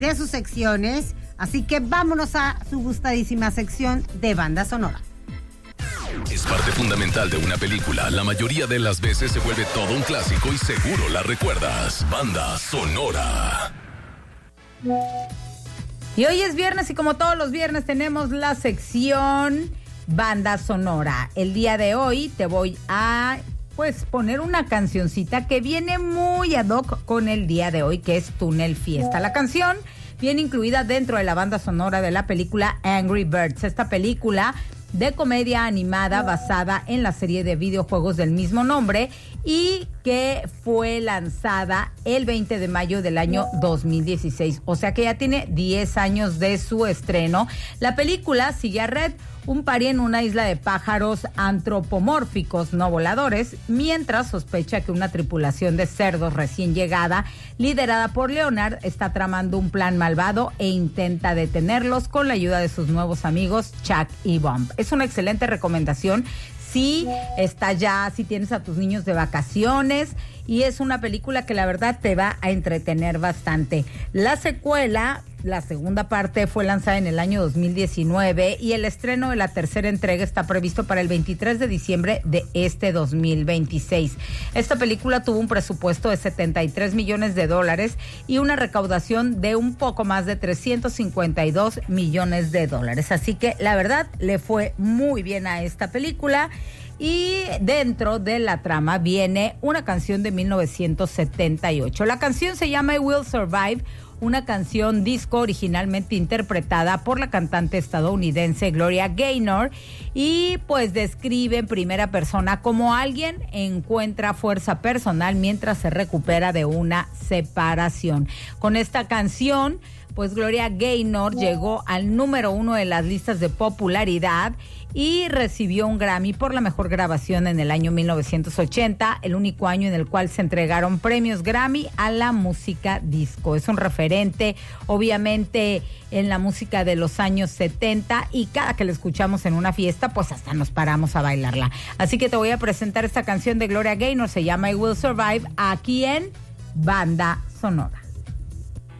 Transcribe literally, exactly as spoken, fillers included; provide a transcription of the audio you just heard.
de sus secciones. Así que vámonos a su gustadísima sección de banda sonora. Es parte fundamental de una película. La mayoría de las veces se vuelve todo un clásico y seguro la recuerdas. Banda sonora. Y hoy es viernes y como todos los viernes tenemos la sección banda sonora. El día de hoy te voy a pues poner una cancioncita que viene muy ad hoc con el día de hoy, que es Túnel Fiesta. La canción viene incluida dentro de la banda sonora de la película Angry Birds. Esta película de comedia animada basada en la serie de videojuegos del mismo nombre y que fue lanzada el veinte de mayo del año dos mil dieciséis, o sea que ya tiene diez años de su estreno. La película sigue a Red, un pari en una isla de pájaros antropomórficos no voladores, mientras sospecha que una tripulación de cerdos recién llegada, liderada por Leonard, está tramando un plan malvado e intenta detenerlos con la ayuda de sus nuevos amigos Chuck y Bump. Es una excelente recomendación si está ya, si tienes a tus niños de vacaciones, y es una película que la verdad te va a entretener bastante. La secuela, la segunda parte, fue lanzada en el año dos mil diecinueve y el estreno de la tercera entrega está previsto para el veintitrés de diciembre de este dos mil veintiséis. Esta película tuvo un presupuesto de setenta y tres millones de dólares y una recaudación de un poco más de trescientos cincuenta y dos millones de dólares. Así que la verdad le fue muy bien a esta película. Y dentro de la trama viene una canción de mil novecientos setenta y ocho. La canción se llama I Will Survive, una canción disco originalmente interpretada por la cantante estadounidense Gloria Gaynor, y pues describe en primera persona cómo alguien encuentra fuerza personal mientras se recupera de una separación. Con esta canción, pues Gloria Gaynor llegó al número uno de las listas de popularidad y recibió un Grammy por la mejor grabación en el año mil novecientos ochenta, el único año en el cual se entregaron premios Grammy a la música disco. Es un referente, obviamente, en la música de los años setenta, y cada que la escuchamos en una fiesta, pues hasta nos paramos a bailarla. Así que te voy a presentar esta canción de Gloria Gaynor, se llama I Will Survive, aquí en Banda Sonora.